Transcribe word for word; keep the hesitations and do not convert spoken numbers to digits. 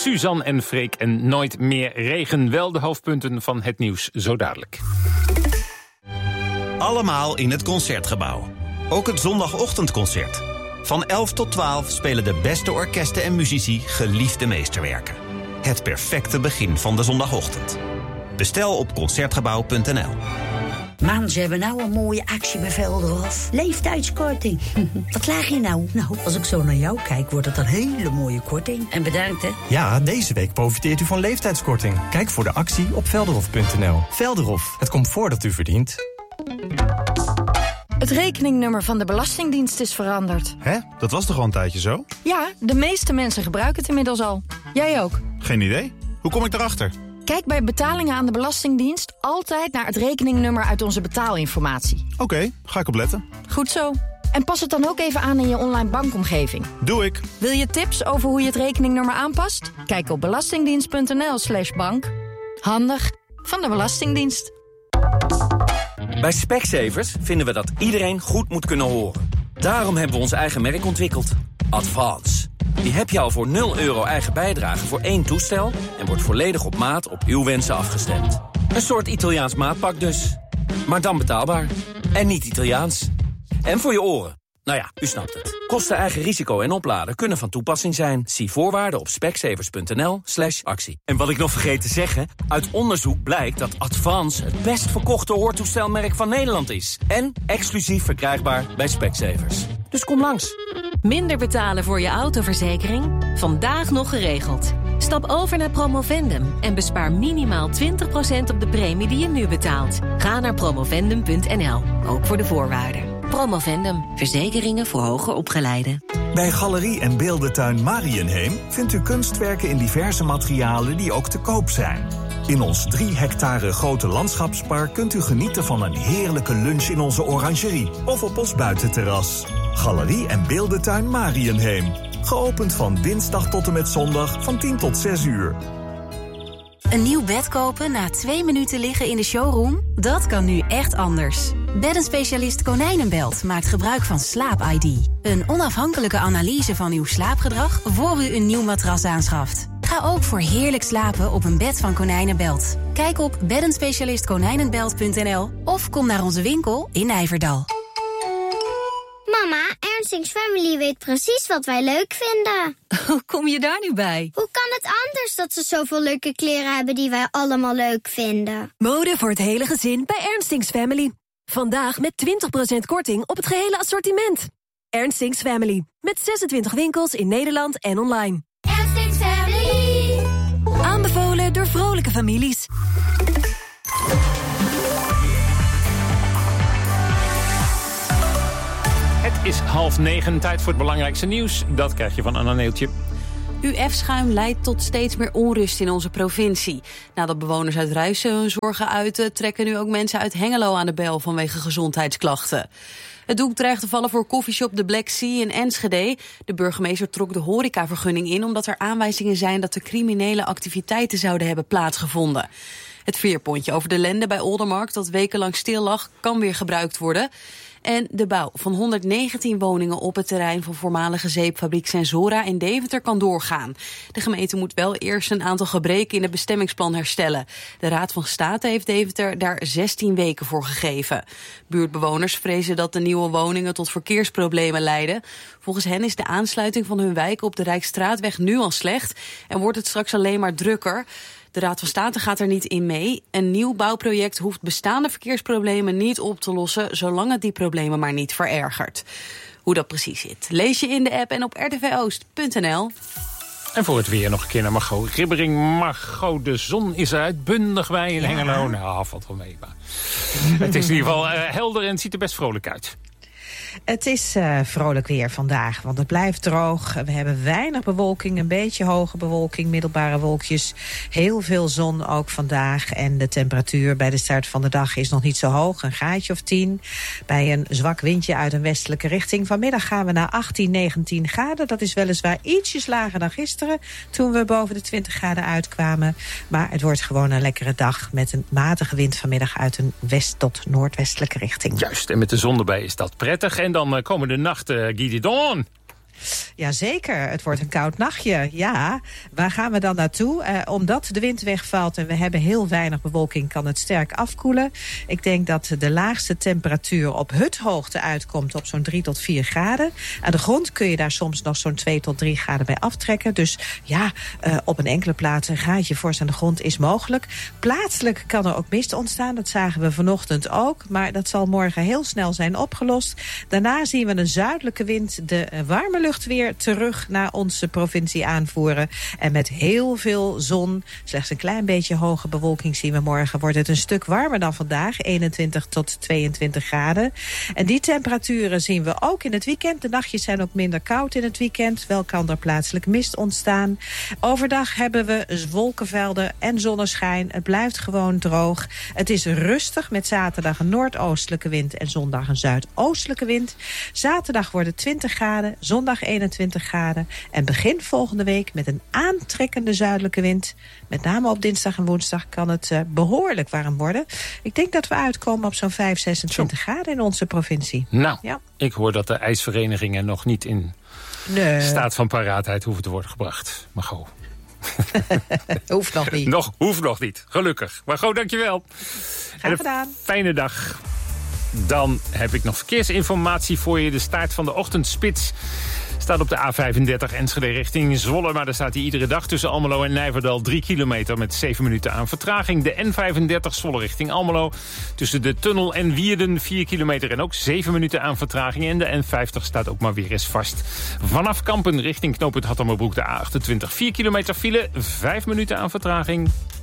Suzanne en Freek en Nooit meer regen. Wel de hoofdpunten van het nieuws, zo dadelijk. Allemaal in het Concertgebouw. Ook het zondagochtendconcert. Van elf tot twaalf spelen de beste orkesten en muzici geliefde meesterwerken. Het perfecte begin van de zondagochtend. Bestel op concertgebouw punt n l. Man, ze hebben nou een mooie actie bij Velderhof. Leeftijdskorting. Wat laag je nou? Nou, als ik zo naar jou kijk, wordt het een hele mooie korting. En bedankt, hè? Ja, deze week profiteert u van leeftijdskorting. Kijk voor de actie op velderhof punt n l. Velderhof, het comfort dat u verdient. Het rekeningnummer van de Belastingdienst is veranderd. Hè? Dat was toch al een tijdje zo? Ja, de meeste mensen gebruiken het inmiddels al. Jij ook? Geen idee. Hoe kom ik daarachter? Kijk bij betalingen aan de Belastingdienst altijd naar het rekeningnummer uit onze betaalinformatie. Oké, okay, ga ik opletten. Goed zo. En pas het dan ook even aan in je online bankomgeving. Doe ik. Wil je tips over hoe je het rekeningnummer aanpast? Kijk op belastingdienst punt n l slash bank. Handig van de Belastingdienst. Bij Specsavers vinden we dat iedereen goed moet kunnen horen. Daarom hebben we ons eigen merk ontwikkeld. Advance. Die heb je al voor nul euro eigen bijdrage voor één toestel en wordt volledig op maat op uw wensen afgestemd. Een soort Italiaans maatpak dus. Maar dan betaalbaar. En niet Italiaans. En voor je oren. Nou ja, u snapt het. Kosten, eigen risico en opladen kunnen van toepassing zijn. Zie voorwaarden op specsavers punt n l slash actie. En wat ik nog vergeet te zeggen, uit onderzoek blijkt dat Advance het best verkochte hoortoestelmerk van Nederland is. En exclusief verkrijgbaar bij Specsavers. Dus kom langs. Minder betalen voor je autoverzekering? Vandaag nog geregeld. Stap over naar Promovendum en bespaar minimaal twintig procent op de premie die je nu betaalt. Ga naar promovendum punt n l, ook voor de voorwaarden. Promovendum, verzekeringen voor hoger opgeleiden. Bij Galerie en Beeldentuin Mariënheem vindt u kunstwerken in diverse materialen die ook te koop zijn. In ons drie hectare grote landschapspark kunt u genieten van een heerlijke lunch in onze orangerie of op ons buitenterras. Galerie en Beeldentuin Mariënheem. Geopend van dinsdag tot en met zondag van tien tot zes uur. Een nieuw bed kopen na twee minuten liggen in de showroom? Dat kan nu echt anders. Beddenspecialist Konijnenbelt maakt gebruik van Slaap I D. Een onafhankelijke analyse van uw slaapgedrag voor u een nieuw matras aanschaft. Ga ook voor heerlijk slapen op een bed van Konijnenbelt. Kijk op beddenspecialist konijnenbelt punt n l of kom naar onze winkel in Nijverdal. Mama, Ernstings Family weet precies wat wij leuk vinden. Hoe kom je daar nu bij? Hoe kan het anders dat ze zoveel leuke kleren hebben die wij allemaal leuk vinden? Mode voor het hele gezin bij Ernstings Family. Vandaag met twintig procent korting op het gehele assortiment. Ernstings Family. Met zesentwintig winkels in Nederland en online. Ernstings Family. Aanbevolen door vrolijke families. Het is half negen, tijd voor het belangrijkste nieuws. Dat krijg je van Anna Neeltje. U F-schuim leidt tot steeds meer onrust in onze provincie. Nadat bewoners uit Ruissen hun zorgen uiten, trekken nu ook mensen uit Hengelo aan de bel vanwege gezondheidsklachten. Het doek dreigt te vallen voor koffieshop de Black Sea in Enschede. De burgemeester trok de horecavergunning in omdat er aanwijzingen zijn dat er criminele activiteiten zouden hebben plaatsgevonden. Het veerpontje over de Lende bij Oldermarkt, dat wekenlang stil lag, kan weer gebruikt worden. En de bouw van honderddegentien woningen op het terrein van voormalige zeepfabriek Sensora in Deventer kan doorgaan. De gemeente moet wel eerst een aantal gebreken in het bestemmingsplan herstellen. De Raad van State heeft Deventer daar zestien weken voor gegeven. Buurtbewoners vrezen dat de nieuwe woningen tot verkeersproblemen leiden. Volgens hen is de aansluiting van hun wijken op de Rijksstraatweg nu al slecht en wordt het straks alleen maar drukker. De Raad van State gaat er niet in mee. Een nieuw bouwproject hoeft bestaande verkeersproblemen niet op te lossen, zolang het die problemen maar niet verergert. Hoe dat precies zit, lees je in de app en op r t v oost punt n l. En voor het weer nog een keer naar Margot Ribbering. Margot, de zon is uitbundig bij in Hengelo. Ja. Nou, valt wel mee, maar het is in ieder geval uh, helder en het ziet er best vrolijk uit. Het is uh, vrolijk weer vandaag, want het blijft droog. We hebben weinig bewolking, een beetje hoge bewolking, middelbare wolkjes. Heel veel zon ook vandaag. En de temperatuur bij de start van de dag is nog niet zo hoog, een graadje of tien. Bij een zwak windje uit een westelijke richting. Vanmiddag gaan we naar achttien, negentien graden. Dat is weliswaar ietsjes lager dan gisteren, toen we boven de twintig graden uitkwamen. Maar het wordt gewoon een lekkere dag met een matige wind vanmiddag uit een west- tot noordwestelijke richting. Juist, en met de zon erbij is dat prettig. En dan uh, komende nacht, uh, Guy de Don. Jazeker, het wordt een koud nachtje. Ja, waar gaan we dan naartoe? Uh, omdat de wind wegvalt en we hebben heel weinig bewolking, kan het sterk afkoelen. Ik denk dat de laagste temperatuur op huthoogte uitkomt op zo'n drie tot vier graden. Aan de grond kun je daar soms nog zo'n twee tot drie graden bij aftrekken. Dus ja, uh, op een enkele plaats een graadje vorst aan de grond is mogelijk. Plaatselijk kan er ook mist ontstaan. Dat zagen we vanochtend ook. Maar dat zal morgen heel snel zijn opgelost. Daarna zien we een zuidelijke wind de warme lucht weer terug naar onze provincie aanvoeren. En met heel veel zon, slechts een klein beetje hoge bewolking zien we morgen, wordt het een stuk warmer dan vandaag. eenentwintig tot tweeëntwintig graden. En die temperaturen zien we ook in het weekend. De nachtjes zijn ook minder koud in het weekend. Wel kan er plaatselijk mist ontstaan. Overdag hebben we wolkenvelden en zonneschijn. Het blijft gewoon droog. Het is rustig met zaterdag een noordoostelijke wind en zondag een zuidoostelijke wind. Zaterdag wordt het twintig graden, zondag eenentwintig graden. En begin volgende week met een aantrekkende zuidelijke wind. Met name op dinsdag en woensdag kan het uh, behoorlijk warm worden. Ik denk dat we uitkomen op zo'n vijf, zesentwintig graden in onze provincie. Nou, ja. Ik hoor dat de ijsverenigingen nog niet in nee. staat van paraatheid hoeven te worden gebracht. Maar go. Hoeft nog niet. Nog, hoeft nog niet, gelukkig. Maar go, dankjewel. Graag gedaan. Fijne dag. Dan heb ik nog verkeersinformatie voor je. De start van de ochtendspits staat op de A vijfendertig Enschede richting Zwolle. Maar daar staat hij iedere dag tussen Almelo en Nijverdal drie kilometer met zeven minuten aan vertraging. De N vijfendertig Zwolle richting Almelo. Tussen de tunnel en Wierden vier kilometer en ook zeven minuten aan vertraging. En de N vijftig staat ook maar weer eens vast. Vanaf Kampen richting knooppunt Hattemerbroek de A achtentwintig. vier kilometer file, vijf minuten aan vertraging.